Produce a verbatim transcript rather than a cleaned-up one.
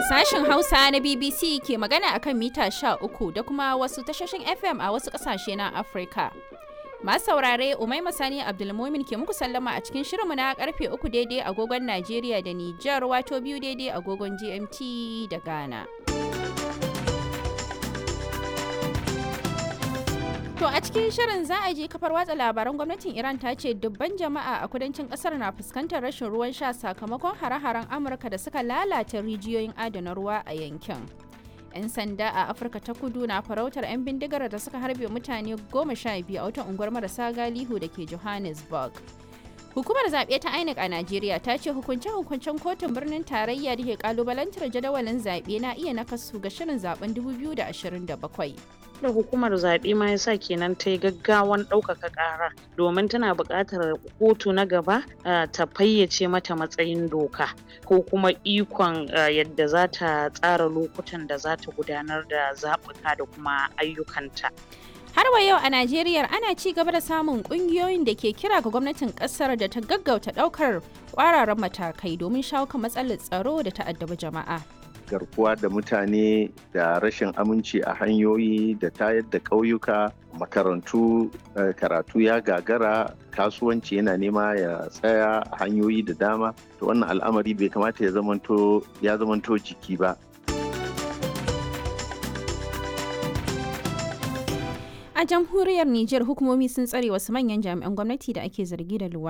Sashen Hausa na B B C ke magana akan mita sha uku da kuma wasu tashoshin F M a wasu ƙasashe na Afirka. Masu saurare Umaima Sani Abdulmumin ke muku sallama a cikin shirinmu na karfe uku daidai agogon Najeriya da Nijar wato biyu daidai agogon G M T da Ghana. To a cikin shirin za a je kafar watsa labaran gwamnatin Iran ta ce dubban jama'a a kudancin kasar na fuskantar rashin ruwan sha sakamakon hare-haren Amurka da suka lalata rijiyoyin adana ruwa a yankin. 'Yan sanda a Afirka ta kudu na farautar 'yan bindigar da suka harbe mutane goma sha biyu a wata unguwar marasa galihu da ke Johannesburg. Hukumar zaɓe ta I N E C a Najeriya ta ce hukunce-hukuncen kotun birnin tarayya da ke kalubalantar jadawalin zaɓe na iya nakasu ga shirin zaben dubu biyu da ashirin da bakwai. da hukumar zaɓe ma yasa kenan ta yi gaggawan ɗaukaka ƙara domin tana buƙatar kotu na gaba ta fayyace mata matsayin doka ko kuma ikon yadda za ta tsara lokutan da za ta gudanar da zaɓuka da kuma ayyukanta. Har wa yau a Najeriya ana ci gaba da samun kungiyoyin da ke kira ga gwamnatin kasar da ta gaggauta daukar kwararan matakai domin shawo kan matsalar tsaro da ta addabi jama'a. Garkuwa da mutane da rashin aminci a hanyoyi da tayar da ƙauyuka, makarantu karatu ya gagara, kasuwanci yana nema ya tsaya a hanyoyi da dama. To wannan al'amari bai kamata ya zamanto ya zamanto jiki ba. A jamhuriyar Nijar hukumomi sun tsare wasu manyan jami'an gwamnati da ake zargi da luwa